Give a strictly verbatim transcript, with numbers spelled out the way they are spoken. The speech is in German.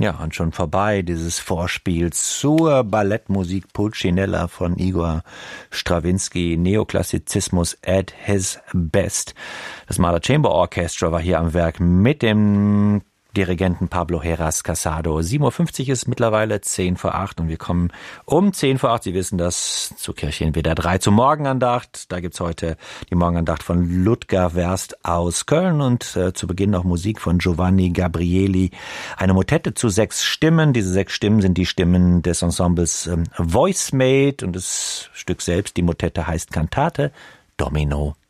Ja, und schon vorbei dieses Vorspiel zur Ballettmusik Pulcinella von Igor Strawinski, Neoklassizismus at his best. Das Mahler Chamber Orchestra war hier am Werk mit dem Dirigenten Pablo Heras Casado. sieben Uhr fünfzig ist mittlerweile zehn vor acht und wir kommen um zehn vor acht. Sie wissen das, zur Kirche in W D R drei zur Morgenandacht. Da gibt's heute die Morgenandacht von Ludger Werst aus Köln und äh, zu Beginn noch Musik von Giovanni Gabrieli. Eine Motette zu sechs Stimmen. Diese sechs Stimmen sind die Stimmen des Ensembles ähm, Voicemate und das Stück selbst, die Motette heißt Cantate Domino.